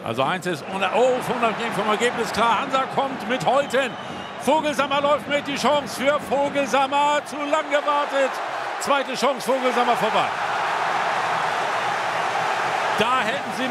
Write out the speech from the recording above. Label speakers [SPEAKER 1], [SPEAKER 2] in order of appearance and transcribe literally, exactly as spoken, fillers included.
[SPEAKER 1] Also eins ist, oh, unabhängig vom Ergebnis klar, Hansa kommt mit Holten. Vogelsammer läuft mit, die Chance für Vogelsammer, zu lang gewartet. Zweite Chance, Vogelsammer vorbei. Da hätten sie